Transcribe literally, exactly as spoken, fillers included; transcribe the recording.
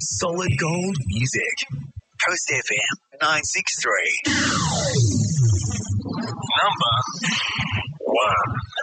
Solid gold music. Coast F M nine six three. Number one.